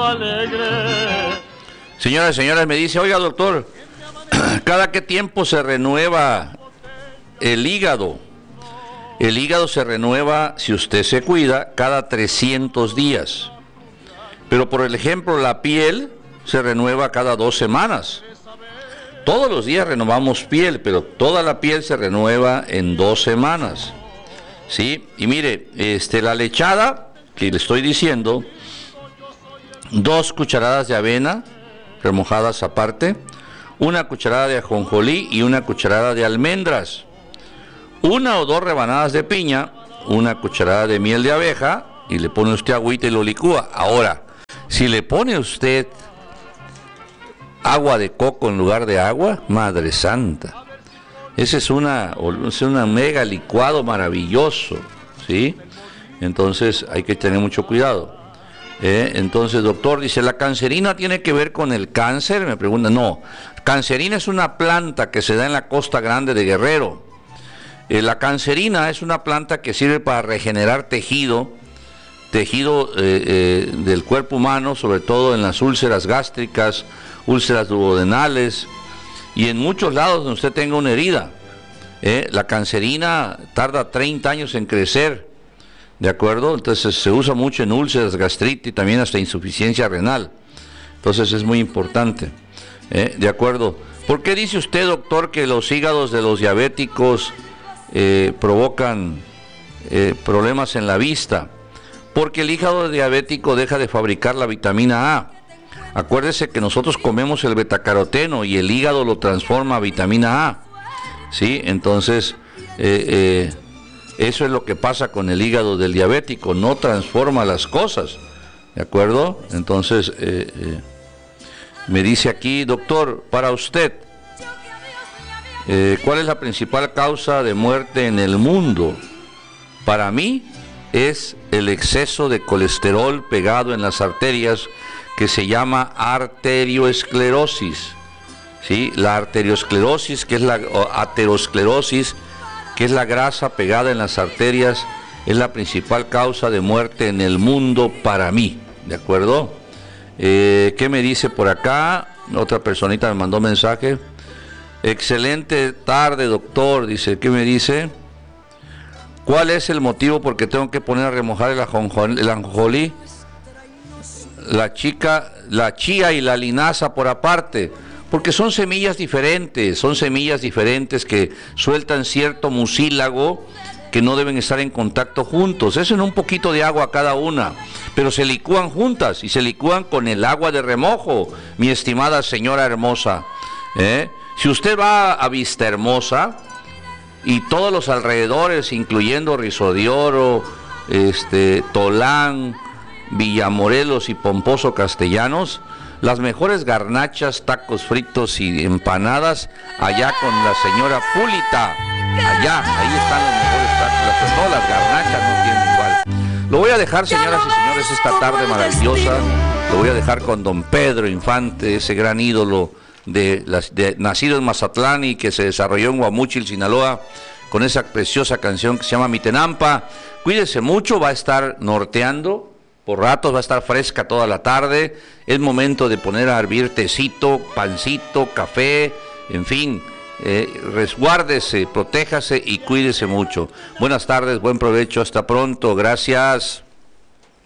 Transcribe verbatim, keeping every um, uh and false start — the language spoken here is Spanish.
alegre. Señoras y señores, me dice, oiga doctor, ¿cada qué tiempo se renueva el hígado? El hígado se renueva, si usted se cuida, cada trescientos días. Pero por ejemplo, la piel se renueva cada dos semanas. Todos los días renovamos piel, pero toda la piel se renueva en dos semanas. ¿Sí? Y mire, este, la lechada, que le estoy diciendo, dos cucharadas de avena remojadas aparte, una cucharada de ajonjolí y una cucharada de almendras, una o dos rebanadas de piña, una cucharada de miel de abeja, y le pone usted agüita y lo licúa. Ahora, si le pone usted agua de coco en lugar de agua, Madre Santa, ese es una, es una mega licuado maravilloso, ¿sí? Entonces hay que tener mucho cuidado. ¿Eh? Entonces, doctor, dice, ¿la cancerina tiene que ver con el cáncer? Me pregunta. No, cancerina es una planta que se da en la Costa Grande de Guerrero. Eh, la cancerina es una planta que sirve para regenerar tejido, tejido eh, eh, del cuerpo humano, sobre todo en las úlceras gástricas, úlceras duodenales, y en muchos lados donde usted tenga una herida. ¿Eh? La cancerina tarda treinta años en crecer. ¿De acuerdo? Entonces se usa mucho en úlceras, gastritis, también hasta insuficiencia renal. Entonces es muy importante. ¿Eh? ¿De acuerdo? ¿Por qué dice usted, doctor, que los hígados de los diabéticos eh, provocan eh, problemas en la vista? Porque el hígado diabético deja de fabricar la vitamina A. Acuérdese que nosotros comemos el betacaroteno y el hígado lo transforma a vitamina A. ¿Sí? Entonces, eh, eh, eso es lo que pasa con el hígado del diabético, no transforma las cosas, ¿de acuerdo? Entonces, eh, eh, me dice aquí, doctor, para usted, eh, ¿cuál es la principal causa de muerte en el mundo? Para mí es el exceso de colesterol pegado en las arterias, que se llama arterioesclerosis, ¿sí? La arteriosclerosis, que es la aterosclerosis, que es la grasa pegada en las arterias, es la principal causa de muerte en el mundo para mí, ¿de acuerdo? Eh, ¿Qué me dice por acá? Otra personita me mandó mensaje. Excelente tarde, doctor, dice, ¿qué me dice? ¿Cuál es el motivo por qué tengo que poner a remojar el ajonjolí, el ajonjolí? La chica, la chía y la linaza por aparte? Porque son semillas diferentes, son semillas diferentes que sueltan cierto mucílago que no deben estar en contacto juntos. Eso en un poquito de agua cada una, pero se licúan juntas y se licúan con el agua de remojo, mi estimada señora hermosa. ¿Eh? Si usted va a Vista Hermosa y todos los alrededores, incluyendo Rizzo de Oro, este, Tolán, Villamorelos y Pomposo Castellanos, las mejores garnachas, tacos fritos y empanadas allá con la señora Pulita. Allá, ahí están los mejores tacos. Las, no, las garnachas no tienen igual. Lo voy a dejar, señoras y señores, esta tarde maravillosa. Lo voy a dejar con don Pedro Infante, ese gran ídolo de, las, de nacido en Mazatlán y que se desarrolló en Guamúchil, Sinaloa, con esa preciosa canción que se llama Mi Tenampa. Cuídese mucho, va a estar norteando. Por ratos va a estar fresca toda la tarde. Es momento de poner a hervir tecito, pancito, café, en fin. Eh, resguárdese, protéjase y cuídese mucho. Buenas tardes, buen provecho, hasta pronto, gracias.